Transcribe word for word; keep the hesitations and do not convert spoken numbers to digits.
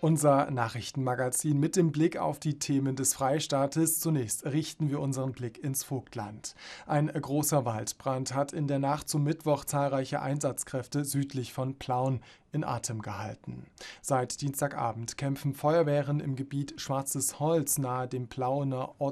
Unser Nachrichtenmagazin mit dem Blick auf die Themen des Freistaates. Zunächst richten wir unseren Blick ins Vogtland. Ein großer Waldbrand hat in der Nacht zum Mittwoch zahlreiche Einsatzkräfte südlich von Plauen in Atem gehalten. Seit Dienstagabend kämpfen Feuerwehren im Gebiet Schwarzes Holz nahe dem Plauener Ort